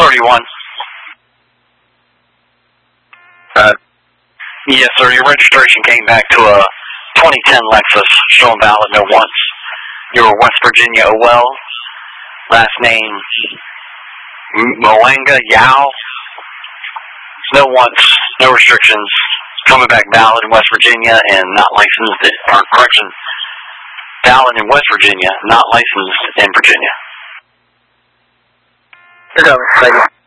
31. Yes, sir. Your registration came back to a 2010 Lexus, showing valid, no once. You're West Virginia OL. Last name Moanga Yao. No once, no restrictions. Coming back valid in West Virginia and not licensed, or correction, valid in West Virginia, not licensed in Virginia. Good over. Thank you.